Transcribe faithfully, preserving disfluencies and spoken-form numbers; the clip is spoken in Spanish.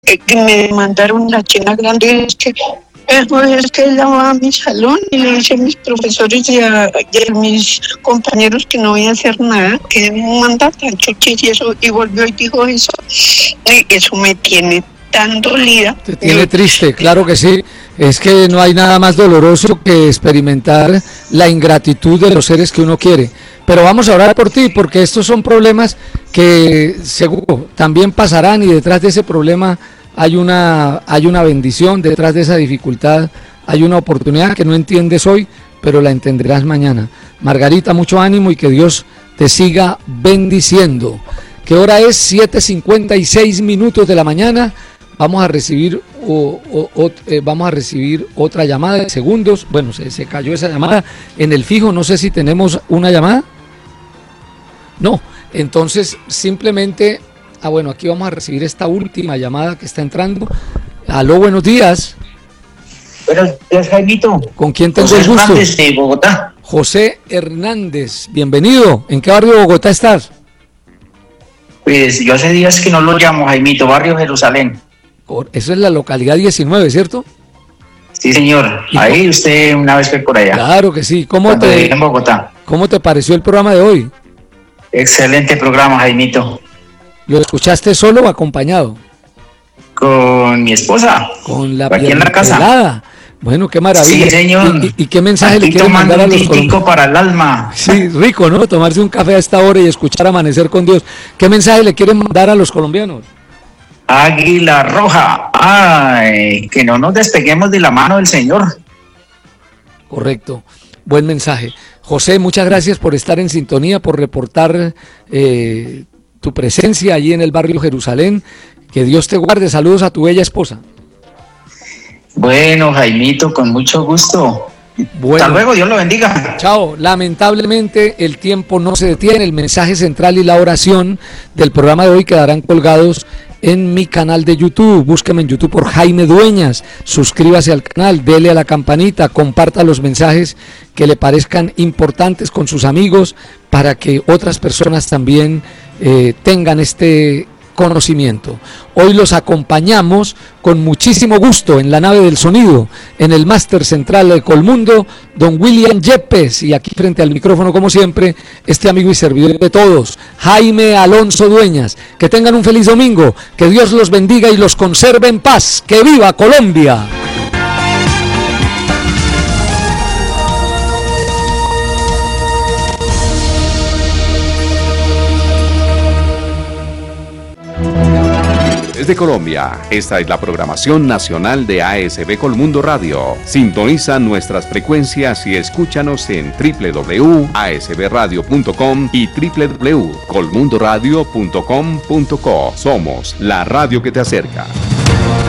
que, que me mandaron la china grande, es que eso es que ella va a mi salón y le dice a mis profesores y a, y a mis compañeros que no voy a hacer nada, que manda tan chuchis y eso, y volvió y dijo eso, y eso me tiene tan dolida. Te tiene triste, claro que sí. Es que no hay nada más doloroso que experimentar la ingratitud de los seres que uno quiere. Pero vamos a orar por ti, porque estos son problemas que seguro también pasarán, y detrás de ese problema hay una, hay una bendición, detrás de esa dificultad hay una oportunidad que no entiendes hoy, pero la entenderás mañana. Margarita, mucho ánimo y que Dios te siga bendiciendo. ¿Qué hora es? siete cincuenta y seis minutos de la mañana. Vamos a recibir o, o, o, eh, vamos a recibir otra llamada de segundos. Bueno, se, se cayó esa llamada en el fijo. No sé si tenemos una llamada. No, entonces simplemente, ah bueno, aquí vamos a recibir esta última llamada que está entrando. Aló, buenos días. Buenos días, Jaimito. ¿Con quién tengo José el gusto? Hernández, de Bogotá. José Hernández, bienvenido. ¿En qué barrio de Bogotá estás? Pues yo hace días que no lo llamo, Jaimito, barrio Jerusalén. Eso es la localidad diecinueve, ¿cierto? Sí, señor. Ahí usted una vez fue por allá. Claro que sí. ¿Cómo te, en Bogotá. ¿Cómo te pareció el programa de hoy? Excelente programa, Jaimito. ¿Lo escuchaste solo o acompañado? Con mi esposa. Con la aquí en la casa. Pelada. Bueno, qué maravilla. Sí, señor. ¿Y, y, y qué mensaje aquí le quieren mandar a los colombianos? Para el alma. Sí, rico, ¿no? Tomarse un café a esta hora y escuchar Amanecer con Dios. ¿Qué mensaje le quieren mandar a los colombianos? Águila Roja. Ay, que no nos despeguemos de la mano del Señor. Correcto. Buen mensaje. José, muchas gracias por estar en sintonía, por reportar eh, tu presencia allí en el barrio Jerusalén. Que Dios te guarde. Saludos a tu bella esposa. Bueno, Jaimito, con mucho gusto. Bueno, hasta luego, Dios lo bendiga. Chao. Lamentablemente el tiempo no se detiene. El mensaje central y la oración del programa de hoy quedarán colgados en mi canal de YouTube. Búsqueme en YouTube por Jaime Dueñas, suscríbase al canal, dele a la campanita, comparta los mensajes que le parezcan importantes con sus amigos para que otras personas también eh, tengan este conocimiento. Hoy los acompañamos con muchísimo gusto en la nave del sonido, en el máster central de Colmundo, don William Yepes, y aquí frente al micrófono como siempre, este amigo y servidor de todos, Jaime Alonso Dueñas. Que tengan un feliz domingo, que Dios los bendiga y los conserve en paz. ¡Que viva Colombia! Desde Colombia, esta es la programación nacional de A S B Colmundo Radio. Sintoniza nuestras frecuencias y escúchanos en doble u doble u doble u punto a s b radio punto com y doble u doble u doble u punto colmundoradio punto com punto co. Somos la radio que te acerca.